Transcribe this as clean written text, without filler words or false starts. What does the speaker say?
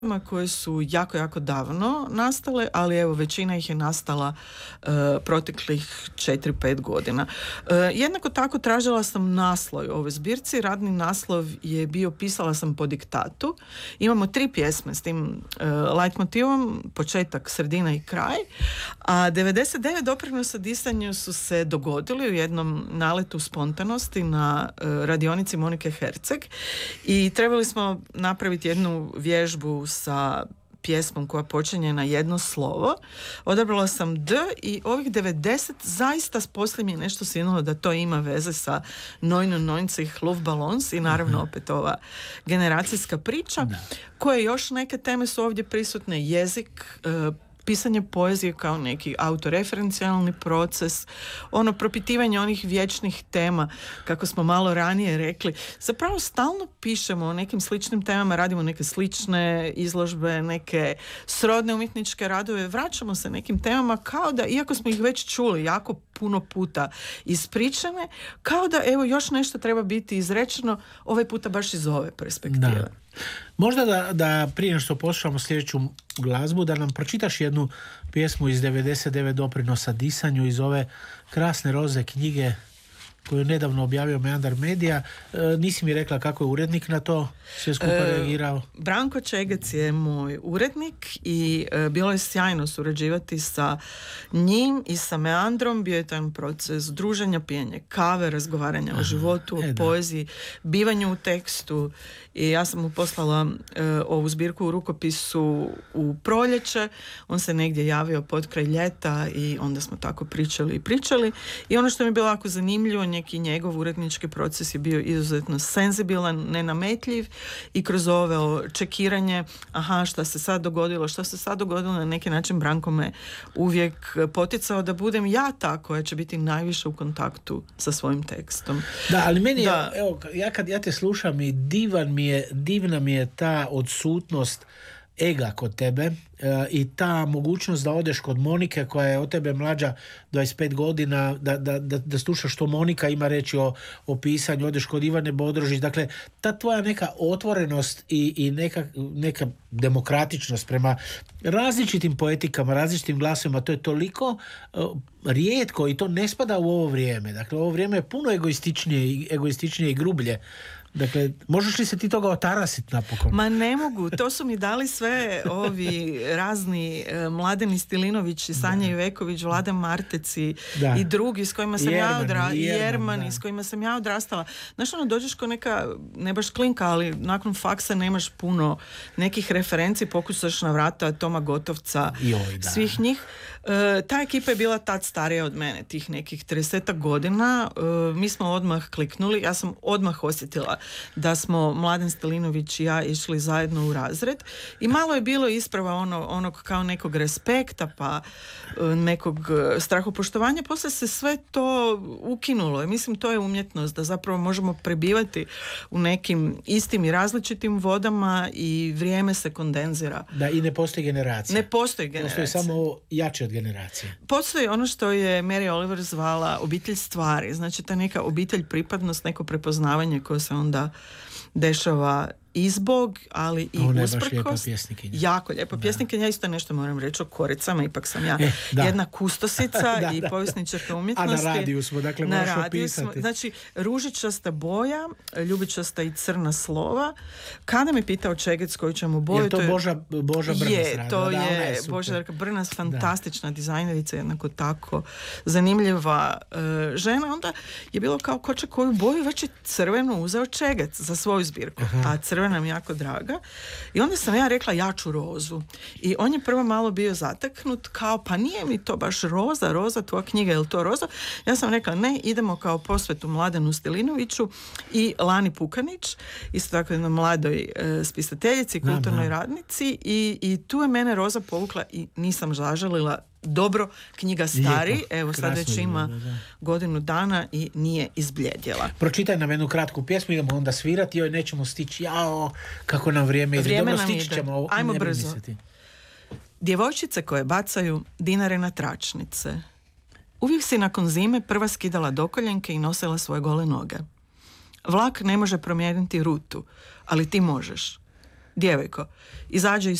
koje su jako, jako davno nastale, ali evo većina ih je nastala proteklih 4-5 godina. Jednako tako tražila sam naslov ovoj zbirci. Radni naslov je bio Pisala sam po diktatu. Imamo 3 pjesme s tim leitmotivom, početak, sredina i kraj. A 99 doprinosa disanju su se dogodili u jednom naletu spontanosti na radionici Monike Herceg i trebali smo napraviti jednu vježbu sa pjesmom koja počinje na jedno slovo. Odabrala sam D i ovih 90 zaista poslije mi je nešto sinulo da to ima veze sa 99 Luftballons i naravno opet ova generacijska priča koje još neke teme su ovdje prisutne, jezik, pisanje poezije kao neki autoreferencijalni proces, propitivanje onih vječnih tema, kako smo malo ranije rekli. Zapravo stalno pišemo o nekim sličnim temama, radimo neke slične izložbe, neke srodne umjetničke radove, vraćamo se nekim temama kao da, iako smo ih već čuli jako puno puta ispričane, kao da evo još nešto treba biti izrečeno, ovaj puta baš iz ove perspektive. Da. Možda da prije što poslušamo sljedeću glazbu, da nam pročitaš jednu pjesmu iz 99 doprinosa disanju iz ove krasne roze knjige koju je nedavno objavio Meandar Media. Nisi mi rekla kako je urednik na to sve skupa reagirao. Branko Čegec je moj urednik i bilo je sjajno surađivati sa njim i sa Meandrom. Bio je taj proces druženja, pijenja kave, razgovaranja o životu, o poeziji, bivanju u tekstu. I ja sam mu poslala ovu zbirku u rukopisu u proljeće. On se negdje javio pod kraj ljeta i onda smo tako pričali. I ono što mi je bilo jako zanimljivo, neki njegov urednički proces je bio izuzetno senzibilan, nenametljiv i kroz ove čekiranje, šta se sad dogodilo, na neki način Branko me uvijek poticao da budem ja ta koja će biti najviše u kontaktu sa svojim tekstom. Da, ali meni je, evo, kad ja te slušam i divna mi je ta odsutnost ega kod tebe i ta mogućnost da odeš kod Monike koja je od tebe mlađa 25 godina, da slušaš što Monika ima reći o pisanju, odeš kod Ivane Bodrožić. Dakle, ta tvoja neka otvorenost i neka demokratičnost prema različitim poetikama, različitim glasovima, to je toliko rijetko i to ne spada u ovo vrijeme. Dakle, ovo vrijeme je puno egoističnije i grublje. Dakle, možeš li se ti toga otarasiti napokon? Ma ne mogu, to su mi dali sve ovi razni Mladeni Stilinović, Sanja Iveković, Vlada Martec i drugi s kojima sam Jerman, s kojima sam ja odrastala. Znaš, dođeš ko neka, ne baš klinka, ali nakon faksa nemaš puno nekih referenci, pokušaš na vrata Toma Gotovca, svih njih. Ta ekipa je bila tad starija od mene, tih nekih 30 godina. Mi smo odmah kliknuli, ja sam odmah osjetila da smo Mladen Stilinović i ja išli zajedno u razred i malo je bilo isprava onog kao nekog respekta pa nekog strahopoštovanja, poslije se sve to ukinulo i mislim to je umjetnost, da zapravo možemo prebivati u nekim istim i različitim vodama i vrijeme se kondenzira. Da, i ne postoji generacija. Postoji samo jače od generacije. Postoji ono što je Mary Oliver zvala obitelj stvari, znači ta neka obitelj, pripadnost, neko prepoznavanje koje se onda dešava i zbog, ali i usprkos. Jako lijepa pjesnikinja. Ja isto nešto moram reći o koricama, ipak sam ja jedna kustosica i povjesničarka umjetnosti. A na radiju smo, dakle možeš opisati. Znači, ružičasta boja, ljubičasta i crna slova. Kada me pitao Čegec koju ćemo boju... Je to Boža Brnas? To je Boža Brnas, fantastična dizajnerica, jednako tako zanimljiva žena. Onda je bilo kao ko će koju boju, već je crvenu uzeo Čegec za svoju zbirku. A crvena nam jako draga. I onda sam ja rekla ja ću rozu. I on je prvo malo bio zateknut kao pa nije mi to baš roza, tvoja knjiga, je li to roza? Ja sam rekla ne, idemo kao posvetu Mladenu Stilinoviću i Lani Pukanić, isto tako jednoj mladoj spisateljici, kulturnoj radnici i tu je mene roza povukla i nisam zažalila. Dobro, knjiga stari, lijepo, evo sad već ima godinu dana i nije izbljedjela. Pročitaj nam jednu kratku pjesmu, idemo onda svirati, joj nećemo stići, kako nam vrijeme ide. Dobro, stići ćemo. Ajmo brzo. Misliti. Djevojčice koje bacaju dinare na tračnice. Uvijek si nakon zime prva skidala dokoljenke i nosila svoje gole noge. Vlak ne može promijeniti rutu, ali ti možeš. djevojko, izađe iz